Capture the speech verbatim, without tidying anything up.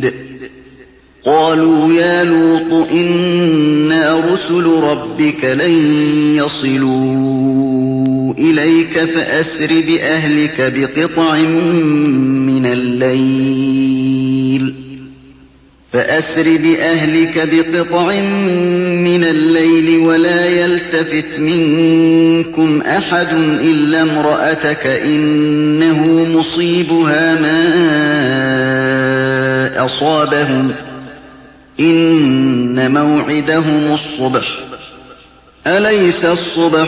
قالوا يا لوط إنا رسل ربك لن يصلوا إليك فأسر بأهلك بقطع من الليل فأسر بأهلك بقطع من الليل ولا يلتفت منكم أحد إلا امرأتك إنه مصيبها ما أصابهم إن موعدهم الصبح أليس الصبح